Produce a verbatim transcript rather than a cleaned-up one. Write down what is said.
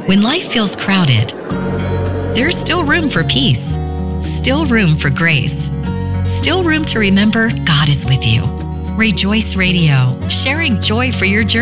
When life feels crowded, there's still room for peace, still room for grace, still room to remember God is with you. Rejoice Radio, sharing joy for your journey.